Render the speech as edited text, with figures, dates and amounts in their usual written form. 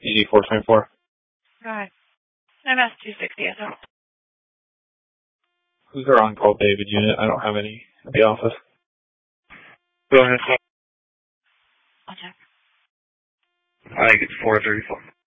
ED 424. Go ahead. MS 260, so. Who's our on-call David unit? I don't have any at the office. Go ahead, sir. I'll check. I think it's 434.